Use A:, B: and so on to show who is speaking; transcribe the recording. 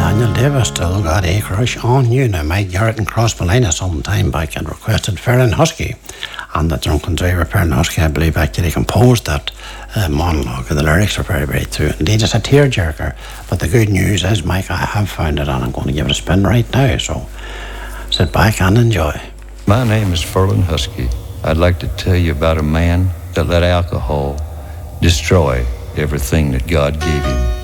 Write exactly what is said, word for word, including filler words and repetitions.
A: Daniel Davis still got a crush on you. Now, Mike Garrett and Crossmolina some time back had requested Ferrin Husky, and the drunken driver Ferrin Husky, I believe, actually composed that uh, monologue, and the lyrics were very, very true. Indeed, it's a tearjerker, but the good news is, Mike, I have found it, and I'm going to give it a spin right now, so sit back and enjoy.
B: My name is Ferrin Husky. I'd like to tell you about a man that let alcohol destroy everything that God gave him.